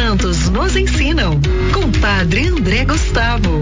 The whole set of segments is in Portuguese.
santos nos ensinam, com Padre André Gustavo.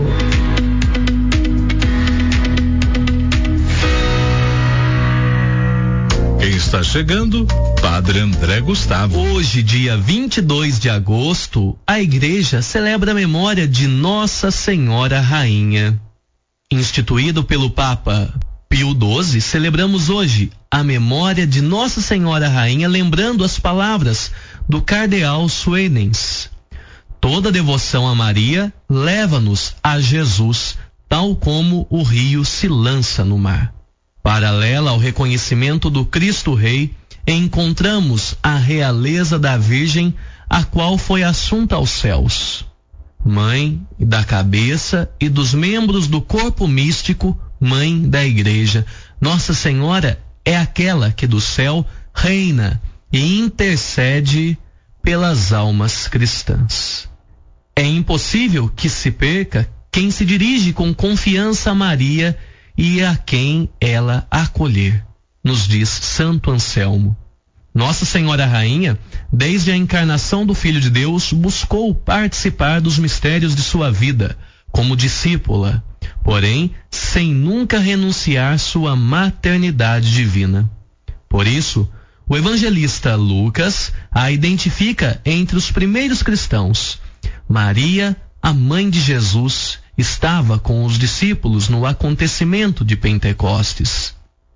Está chegando Padre André Gustavo. Hoje, dia 22 de agosto, a igreja celebra a memória de Nossa Senhora Rainha. Instituído pelo Papa Pio XII, celebramos hoje a memória de Nossa Senhora Rainha, lembrando as palavras do cardeal Suenens. Toda devoção a Maria leva-nos a Jesus, tal como o rio se lança no mar. Paralela ao reconhecimento do Cristo Rei, encontramos a realeza da Virgem, a qual foi assunta aos céus. Mãe da cabeça e dos membros do corpo místico, mãe da igreja, Nossa Senhora é aquela que do céu reina e intercede pelas almas cristãs. É impossível que se perca quem se dirige com confiança a Maria e a quem ela acolher, nos diz Santo Anselmo. Nossa Senhora Rainha, desde a encarnação do Filho de Deus, buscou participar dos mistérios de sua vida como discípula, porém sem nunca renunciar sua maternidade divina. Por isso, o evangelista Lucas a identifica entre os primeiros cristãos. Maria, a mãe de Jesus, estava com os discípulos no acontecimento de Pentecostes.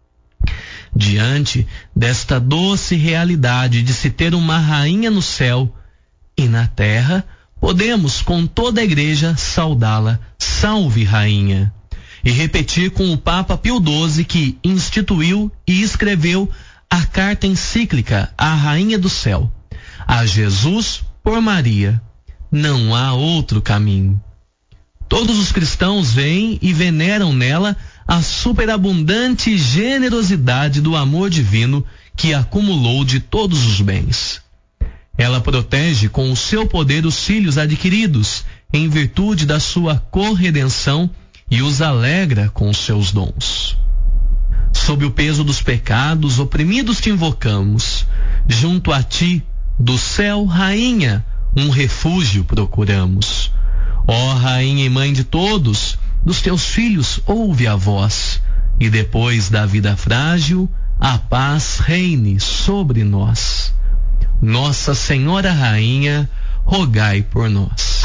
Diante desta doce realidade de se ter uma rainha no céu e na terra, podemos com toda a igreja saudá-la, salve rainha, e repetir com o Papa Pio XII, que instituiu e escreveu a carta encíclica à Rainha do Céu: a Jesus por Maria, não há outro caminho. Todos os cristãos veem e veneram nela a superabundante generosidade do amor divino que acumulou de todos os bens. Ela protege com o seu poder os filhos adquiridos em virtude da sua corredenção e os alegra com os seus dons. Sob o peso dos pecados, oprimidos te invocamos. Junto a ti, do céu, rainha, um refúgio procuramos. Ó Rainha e Mãe de todos, dos teus filhos ouve a voz, e depois da vida frágil, a paz reine sobre nós. Nossa Senhora Rainha, rogai por nós.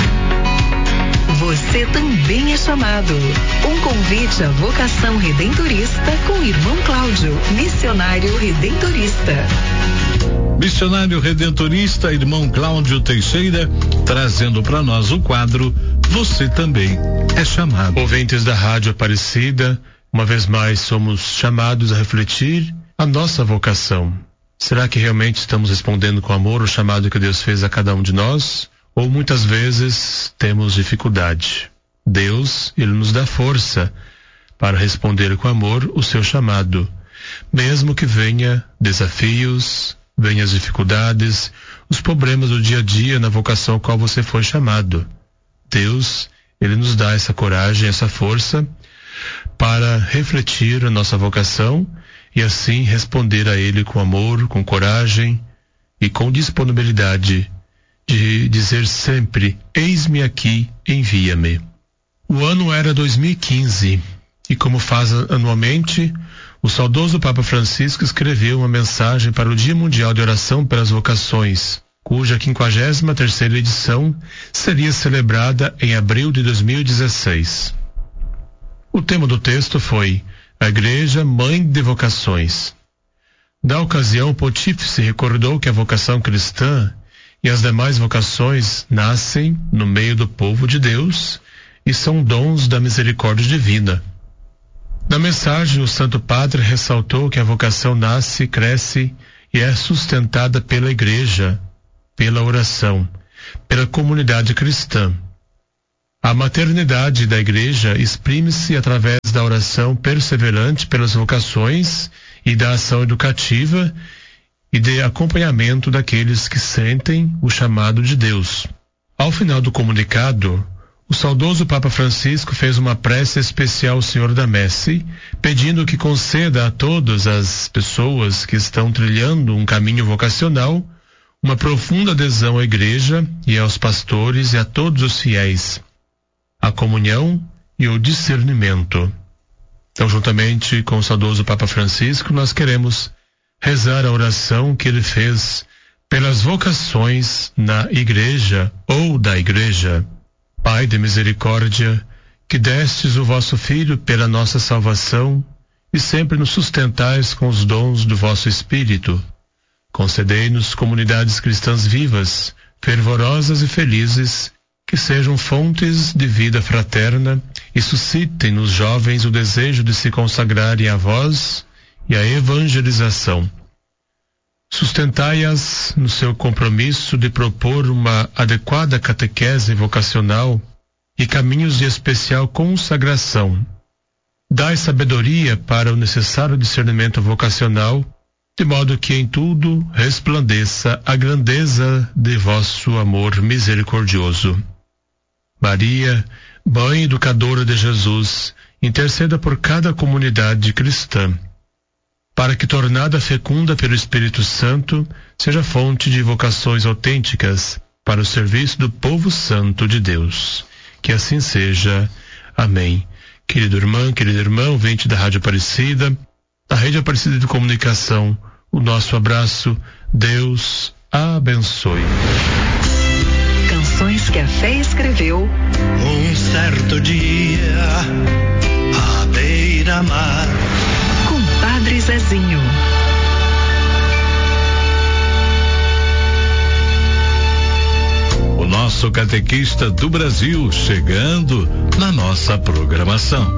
Você também é chamado. Um convite à vocação redentorista com o irmão Cláudio, missionário redentorista. Missionário redentorista, irmão Cláudio Teixeira, trazendo para nós o quadro Você Também é Chamado. Ouvintes da Rádio Aparecida, uma vez mais somos chamados a refletir a nossa vocação. Será que realmente estamos respondendo com amor o chamado que Deus fez a cada um de nós? Ou muitas vezes temos dificuldade? Deus, Ele nos dá força para responder com amor o seu chamado, mesmo que venha desafios, venham as dificuldades, os problemas do dia a dia na vocação a qual você foi chamado. Deus, Ele nos dá essa coragem, essa força para refletir a nossa vocação e assim responder a Ele com amor, com coragem e com disponibilidade de dizer sempre: eis-me aqui, envia-me. O ano era 2015 e, como faz anualmente, o saudoso Papa Francisco escreveu uma mensagem para o Dia Mundial de Oração pelas Vocações, cuja 53ª edição seria celebrada em abril de 2016. O tema do texto foi a Igreja Mãe de Vocações. Na ocasião, o pontífice recordou que a vocação cristã e as demais vocações nascem no meio do povo de Deus e são dons da misericórdia divina. Na mensagem, o Santo Padre ressaltou que a vocação nasce, cresce e é sustentada pela Igreja, pela oração, pela comunidade cristã. A maternidade da Igreja exprime-se através da oração perseverante pelas vocações e da ação educativa e de acompanhamento daqueles que sentem o chamado de Deus. Ao final do comunicado, o saudoso Papa Francisco fez uma prece especial ao Senhor da Messe, pedindo que conceda a todas as pessoas que estão trilhando um caminho vocacional uma profunda adesão à igreja e aos pastores e a todos os fiéis, a comunhão e o discernimento. Então, juntamente com o saudoso Papa Francisco, nós queremos rezar a oração que ele fez pelas vocações na igreja ou da igreja. Pai de misericórdia, que destes o vosso Filho pela nossa salvação e sempre nos sustentais com os dons do vosso Espírito. Concedei-nos comunidades cristãs vivas, fervorosas e felizes, que sejam fontes de vida fraterna e suscitem nos jovens o desejo de se consagrarem a vós e à evangelização. Sustentai-as no seu compromisso de propor uma adequada catequese vocacional e caminhos de especial consagração. Dai sabedoria para o necessário discernimento vocacional, de modo que em tudo resplandeça a grandeza de vosso amor misericordioso. Maria, Mãe Educadora de Jesus, interceda por cada comunidade cristã, para que, tornada fecunda pelo Espírito Santo, seja fonte de vocações autênticas para o serviço do povo santo de Deus. Que assim seja. Amém. Querido irmão, ouvinte da Rádio Aparecida, da Rede Aparecida de Comunicação, o nosso abraço. Deus abençoe. Canções que a fé escreveu. Um certo dia, à beira-mar, Com Padre Zezinho. O nosso catequista do Brasil chegando na nossa programação.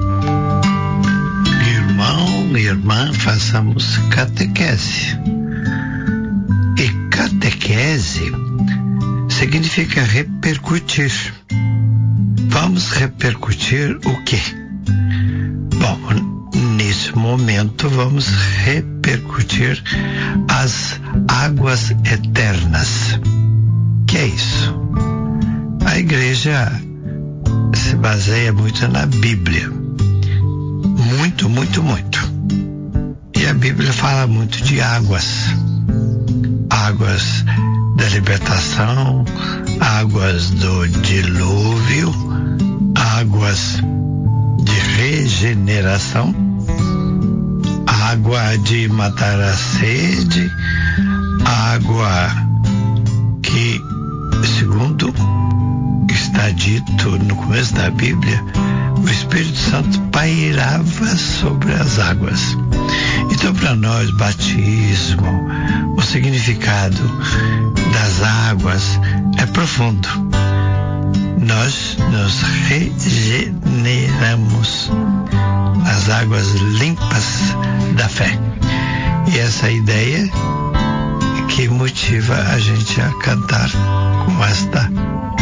Irmão e irmã, façamos catequese. E catequese significa repercutir. Vamos repercutir o quê? Bom, nesse momento vamos repercutir as águas eternas. Que é isso? A igreja se baseia muito na Bíblia. Muito, muito, muito. E a Bíblia fala muito de águas. Águas da libertação, águas do dilúvio, águas de regeneração, água de matar a sede, água que, segundo está dito no começo da Bíblia, o Espírito Santo pairava sobre as águas. Então, para nós, batismo, o significado das águas é profundo. Nós nos regeneramos nas águas limpas da fé. E essa ideia que motiva a gente a cantar com esta